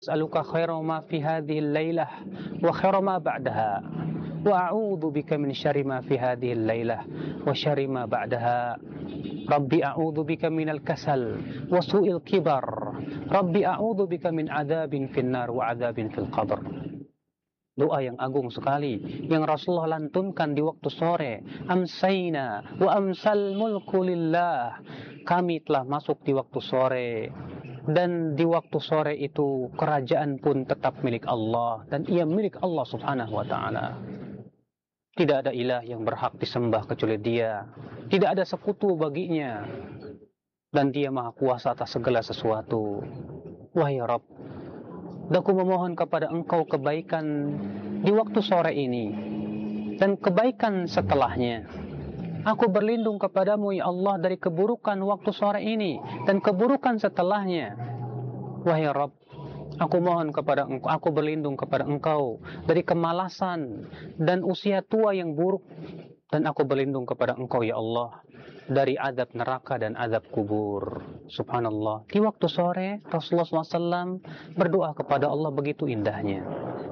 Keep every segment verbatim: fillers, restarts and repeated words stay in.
as'aluka khaira ma fi hadhihi al-lailah wa khaira ma ba'daha wa a'udzu bika min syarri ma fi hadhihi al-lailah wa syarri ma ba'daha. Rabbi a'udzu bika minal kasal wa su'il kibar. Rabbi a'udzu bika min adzabin finnar wa adzabin fil qabr. Doa yang agung sekali yang Rasulullah lantunkan di waktu sore. Amsayna wa amsal mulku lillah. Kami telah masuk di waktu sore, dan di waktu sore itu kerajaan pun tetap milik Allah, dan ia milik Allah subhanahu wa ta'ala. Tidak ada ilah yang berhak disembah kecuali Dia. Tidak ada sekutu baginya, dan Dia maha kuasa atas segala sesuatu. Wahai Rabb, aku memohon kepada Engkau kebaikan di waktu sore ini dan kebaikan setelahnya. Aku berlindung kepadamu ya Allah dari keburukan waktu sore ini dan keburukan setelahnya. Wahai Rabb, aku mohon kepada Engkau, aku berlindung kepada Engkau dari kemalasan dan usia tua yang buruk, dan aku berlindung kepada Engkau ya Allah dari azab neraka dan azab kubur. Subhanallah, di waktu sore Rasulullah shallallahu alaihi wasallam berdoa kepada Allah begitu indahnya.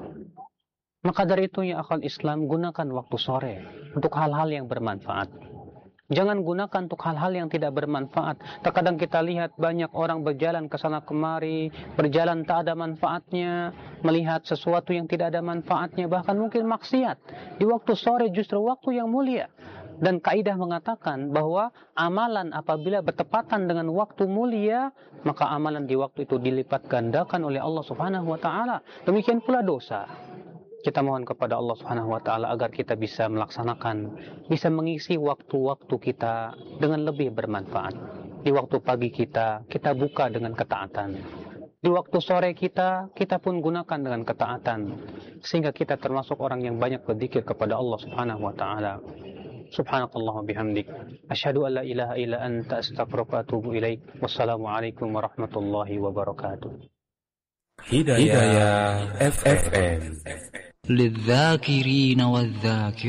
Maka dari itu ya akal Islam, gunakan waktu sore untuk hal-hal yang bermanfaat. Jangan gunakan untuk hal-hal yang tidak bermanfaat. Terkadang kita lihat banyak orang berjalan ke sana kemari, berjalan tak ada manfaatnya, melihat sesuatu yang tidak ada manfaatnya, bahkan mungkin maksiat. Di waktu sore justru waktu yang mulia. Dan kaidah mengatakan bahwa amalan apabila bertepatan dengan waktu mulia, maka amalan di waktu itu dilipat gandakan oleh Allah Subhanahu wa taala. Demikian pula dosa. Kita mohon kepada Allah Subhanahu wa taala agar kita bisa melaksanakan, bisa mengisi waktu-waktu kita dengan lebih bermanfaat. Di waktu pagi kita, kita buka dengan ketaatan. Di waktu sore kita, kita pun gunakan dengan ketaatan, sehingga kita termasuk orang yang banyak berzikir kepada Allah Subhanahu wa taala. Subhanakallah wa bihamdik, asyhadu an la ilaha illa anta, astaghfiruka wa atubu ilaik. Wassalamualaikum warahmatullahi wabarakatuh. Hidayah F M. للذاكرين والذاكرات